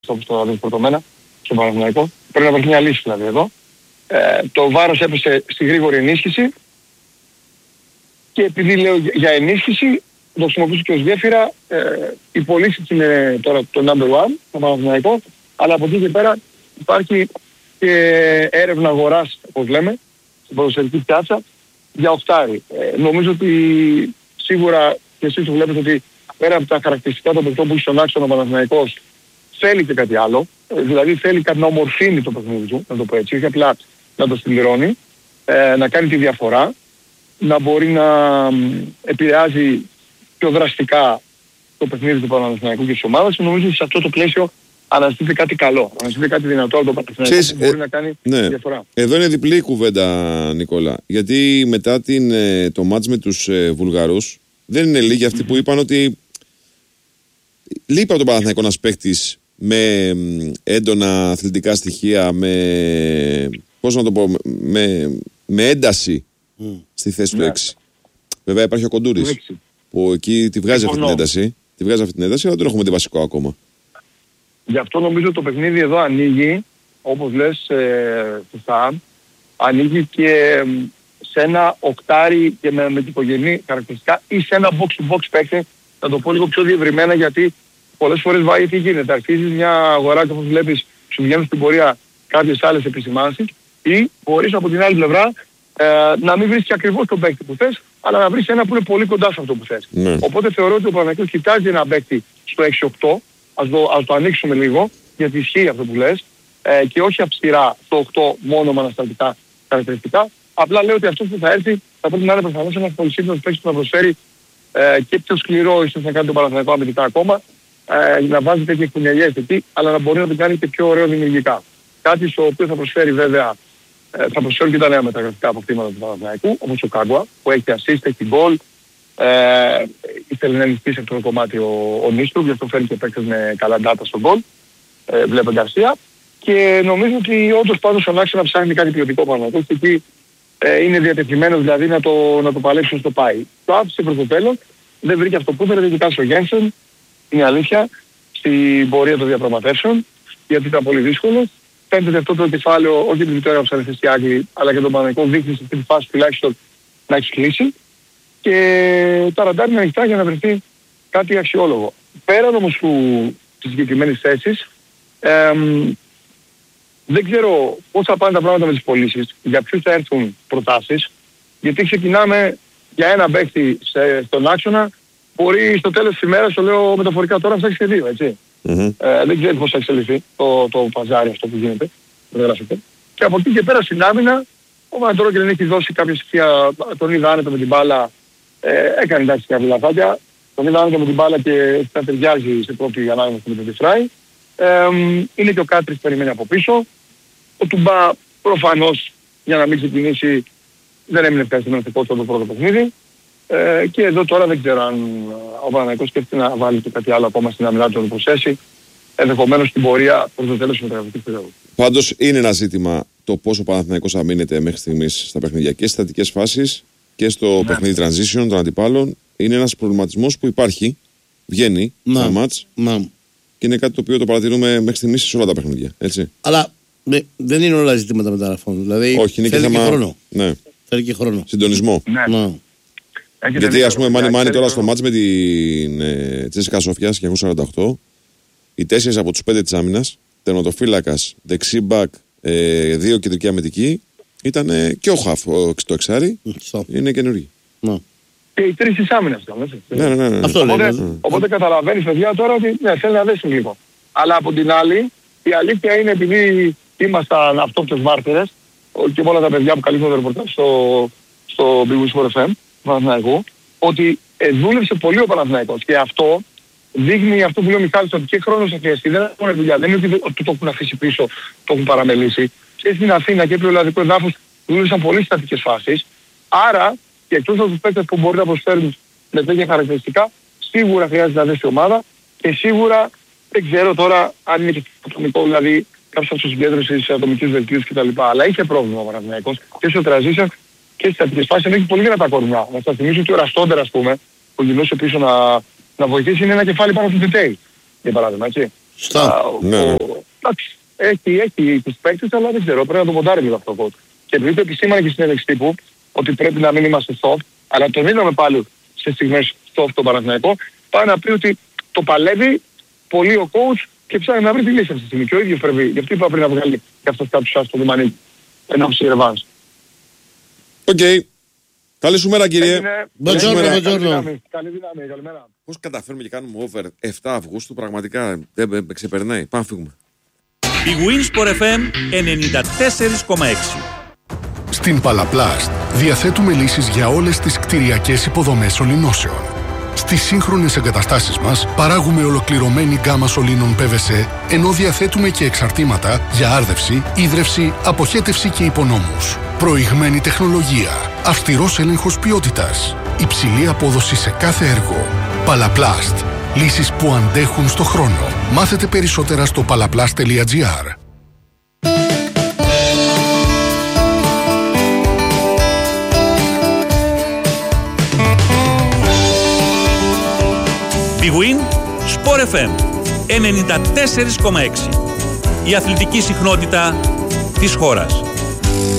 όπως το αδελφορτωμένα στον Παναθηναϊκό. Πρέπει να βρεθεί μια λύση δηλαδή εδώ. Το βάρος έπεσε στη γρήγορη ενίσχυση και επειδή λέω για ενίσχυση, το χρησιμοποιήσω και ως γέφυρα, οι πωλήσεις είναι τώρα το number one, το Παναθηναϊκό, αλλά από εκεί και πέρα υπάρχει και έρευνα αγοράς, όπως λέμε, στην ποδοσφαιρική πιάτσα, για οχτάρι. Νομίζω ότι σίγουρα και εσείς το βλέπετε ότι πέρα από τα χαρακτηριστικά των παιχτών που έχει στον άξονα ο Παναθηναϊκός, θέλει και κάτι άλλο. Δηλαδή θέλει κάτι να ομορφύνει το παιχνίδι του, να το πω έτσι, όχι απλά να το συμπληρώνει, να κάνει τη διαφορά, να μπορεί να επηρεάζει πιο δραστικά το παιχνίδι του Παναθηναϊκού και της ομάδας. Νομίζω ότι σε αυτό το πλαίσιο αναζητείται κάτι καλό, αναζητείται κάτι δυνατό από το Παναθηναϊκό που μπορεί να κάνει διαφορά. Εδώ είναι διπλή η κουβέντα, Νικόλα. Γιατί μετά το μάτς με τους Βουλγαρούς, δεν είναι λίγοι αυτοί που είπαν ότι λείπει από τον Παναθηναϊκό ένας παίκτης με έντονα αθλητικά στοιχεία, πώς να το πω, με ένταση στη θέση του 6. Βέβαια υπάρχει ο Κοντούρης που εκεί τη βγάζει αυτή την ένταση. Αλλά δεν έχουμε τη βασικό ακόμα. Γι' αυτό νομίζω το παιχνίδι εδώ ανοίγει, όπως λες, ανοίγει και σε ένα οκτάρι και με τυπογενή χαρακτηριστικά ή σε ένα box-to-box παίκτη, να το πω λίγο πιο διευρυμένα, γιατί πολλές φορές βάει τι γίνεται. Αρχίζεις μια αγορά και όπως βλέπεις σου βγαίνουν στην πορεία κάποιες άλλες επισημάνσεις ή μπορείς από την άλλη πλευρά να μην βρεις και ακριβώς τον παίκτη που θες, αλλά να βρεις ένα που είναι πολύ κοντά σε αυτό που θες. Ναι. Οπότε θεωρώ ότι ο Παναθηναϊκός κοιτάζει ένα παίκτη στο 6-8, ας το ανοίξουμε λίγο, γιατί ισχύει αυτό που λες, και όχι αυστηρά στο 8 μόνο με ανασταλτικά χαρακτηριστικά. Απλά λέω ότι αυτός που θα έρθει θα πρέπει να είναι προφανώς ένας πολυσύγχρονος παίκτης που θα προσφέρει και πιο σκληρό ίσως να κάνει τον Παναθηναϊκό αμυντικά ακόμα, να βάζει τέτοιες κουνελιές εκεί, αλλά να μπορεί να το κάνει και πιο ωραίο δημιουργικά. Κάτι στο οποίο θα προσφέρει βέβαια, θα προσφέρουν και τα νέα μεταγραφικά αποκτήματα του Παναθηναϊκού, όπως ο Κάγκουα, που έχει assist, έχει γκολ, ήθελε να ενισχύσει αυτό το κομμάτι ο Νίστρου, γι' αυτό φέρνει και παίκτες με καλά ντάτα στον γκολ, βλέπε Γκαρσία, και νομίζω ότι όντως πάνω στον άξονα ψάχνει κάτι ποιοτικό Παναθηναϊκός και εκεί είναι διατεθειμένος δηλαδή να το παλέψει στο πάει. Το άφησε προς το τέλος, δεν βρήκε αυτό που ήθελε, ειδικά στο Γένσεν, είναι αλήθεια, στην πορεία των διαπραγματεύσεων, γιατί ήταν πολύ δύσκολο. Φαίνεται ότι αυτό το κεφάλαιο, όχι την Βιτόρια ψαρευτές και Άγγλοι, αλλά και τον Παναθηναϊκό δείχνει σε αυτή τη φάση τουλάχιστον να έχει κλείσει. Και τα ραντάρ είναι ανοιχτά για να βρεθεί κάτι αξιόλογο. Πέραν όμως της συγκεκριμένης θέσης, δεν ξέρω πώς θα πάνε τα πράγματα με τις πωλήσεις, για ποιους θα έρθουν προτάσεις, γιατί ξεκινάμε για ένα παίκτη στον άξονα, μπορεί στο τέλος της ημέρας, το λέω μεταφορικά τώρα, να φτάσει και δύο, έτσι. Δεν ξέρω πώς θα εξελιχθεί το παζάρι αυτό που γίνεται. Και από εκεί και πέρα στην άμυνα, ο Μαντρόκελ έχει δώσει κάποια στοιχεία, τον είδα άνετα με την μπάλα, έκανε εντάξει κάποια λαθάκια, τον είδα άνετα με την μπάλα και θα ταιριάζει σε πρώτη ανάγνωση με τον Τιφράι. Είναι και ο Κάτρης περιμένει από πίσω. Ο Τουμπά προφανώς για να μην ξεκινήσει δεν έμεινε ευχαριστημένος στο πρώτο παιχνίδι. Και εδώ τώρα δεν ξέρω αν ο Παναθηναϊκός σκέφτεται να βάλει και κάτι άλλο ακόμα στην άμυνα του, να το προσθέσει, ενδεχομένως στην πορεία προς το τέλος της μεταγραφικής περίοδου. Πάντως είναι ένα ζήτημα το πόσο ο Παναθηναϊκός αμήνεται μέχρι στιγμής στα παιχνίδια και στις στατικές φάσεις και στο παιχνίδι transition των αντιπάλων. Είναι ένας προβληματισμός που υπάρχει, βγαίνει στα μάτς και είναι κάτι το οποίο το παρατηρούμε μέχρι στιγμής σε όλα τα παιχνίδια. Έτσι. Αλλά δεν είναι όλα ζητήματα μεταγραφών. Δηλαδή όχι, είναι θέλει και θέμα χρόνο. Ναι. Θέλει και χρόνο. Συντονισμό. Ναι. Γιατί ας πούμε μάνι τώρα στο μάτς με την Τσέσικα Σοφιάς και 48, οι 4 από τους 5 της άμυνας, τερματοφύλακας, δεξί μπακ, 2 κεντρική αμυντική, ήταν και ο Χαφ, το εξάρι, είναι καινούργοι. Και οι 3 της άμυνας ήταν, έτσι. Ναι. Αυτό οπότε καταλαβαίνεις παιδιά τώρα ότι θέλει να δέσει λίγο. Αλλά από την άλλη, η αλήθεια είναι επειδή ήμασταν αυτόπτες μάρτυρες και όλα τα παιδιά που καλύπτουν το ρεπορτάζ στο Big Wings for FM, Παναθηναϊκού, ότι δούλεψε πολύ ο Παναθηναϊκός και αυτό δείχνει αυτό που λέει ο Μιχάλης, ότι και χρόνος θα χρειαστεί, δεν έχουν δουλειά, δεν είναι ότι το έχουν αφήσει πίσω, το έχουν παραμελήσει. Και στην Αθήνα και επί Ελλαδικού εδάφους δούλεψαν πολύ στατικές φάσεις, άρα και εκτός από τους παίκτες που μπορεί να προσφέρουν με τέτοια χαρακτηριστικά, σίγουρα χρειάζεται να δέσει ομάδα και σίγουρα δεν ξέρω τώρα αν είναι και ατομικό, δηλαδή κάποιος αυτοσυγκέντρωσης, ατομικής βελτίωσης κτλ. Αλλά είχε πρόβλημα ο Παναθηναϊκός και στο transition και στις στατικές φάσεις, ενώ έχει πολύ δυνατά κορμιά. Να σας θυμίσω ότι ο Ραστόντερ, ας πούμε, που γυρνούσε πίσω να βοηθήσει, είναι ένα κεφάλι πάνω στο detail, για παράδειγμα, έτσι. Εντάξει, έχει τους παίκτες, αλλά δεν ξέρω, πρέπει να το μοντάρει λίγο αυτό. Και επειδή το επισήμανε και στην συνέντευξη τύπου ότι πρέπει να μην είμαστε soft, αλλά το δίνουμε πάλι σε στιγμές soft τον Παναθηναϊκό, πάει να πει ότι το παλεύει πολύ ο coach και ψάχνει να βρει τη λύση αυτή τη στιγμή. Και ο ίδιος πρέπει, γι' αυτό είπα πριν να βγάλει και αυτός κάποιος άσπρο Δουμανί, ένα ψηρεβάνς. Οκ. Καλή σου μέρα, κύριε. Buongiorno. Καλή δύναμη, καλημέρα. Πώς καταφέρουμε και κάνουμε over 7 Αυγούστου, πραγματικά δεν με ξεπερνάει. Πάμε φύγουμε. Η Winsport FM 94,6. Στην Παλαπλάστ διαθέτουμε λύσεις για όλες τις κτηριακές υποδομές σωληνώσεων. Στις σύγχρονες εγκαταστάσεις μας παράγουμε ολοκληρωμένη γκάμα σωλήνων PVC, ενώ διαθέτουμε και εξαρτήματα για άρδευση, ίδρυυση, αποχέτευση και υπονόμους. Προηγμένη τεχνολογία, αυστηρός έλεγχος ποιότητας, υψηλή απόδοση σε κάθε έργο. Παλαπλάστ. Λύσεις που αντέχουν στο χρόνο. Μάθετε περισσότερα στο palaplast.gr. Big Win Sport FM 94,6. Η αθλητική συχνότητα της χώρας.